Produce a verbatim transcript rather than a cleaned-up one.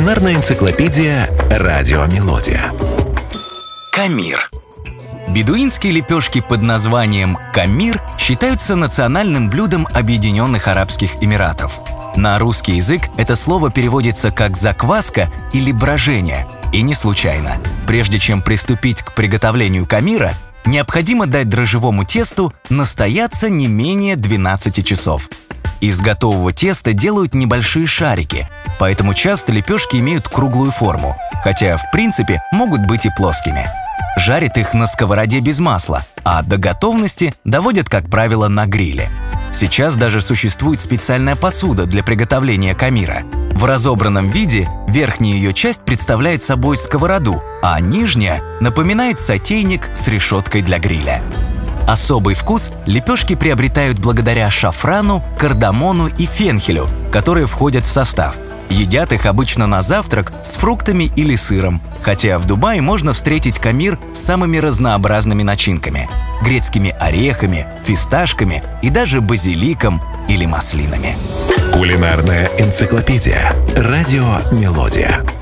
Кулинарная энциклопедия «Радио Мелодия». Камир. Бедуинские лепешки под названием камир считаются национальным блюдом Объединенных Арабских Эмиратов. На русский язык это слово переводится как «закваска» или «брожение», и не случайно. Прежде чем приступить к приготовлению камира, необходимо дать дрожжевому тесту настояться не менее двенадцати часов. Из готового теста делают небольшие шарики, поэтому часто лепешки имеют круглую форму, хотя в принципе могут быть и плоскими. Жарят их на сковороде без масла, а до готовности доводят, как правило, на гриле. Сейчас даже существует специальная посуда для приготовления камира. В разобранном виде верхняя ее часть представляет собой сковороду, а нижняя напоминает сотейник с решеткой для гриля. Особый вкус лепешки приобретают благодаря шафрану, кардамону и фенхелю, которые входят в состав. Едят их обычно на завтрак с фруктами или сыром, хотя в Дубае можно встретить камир с самыми разнообразными начинками – грецкими орехами, фисташками и даже базиликом или маслинами. Кулинарная энциклопедия «Радио Мелодия».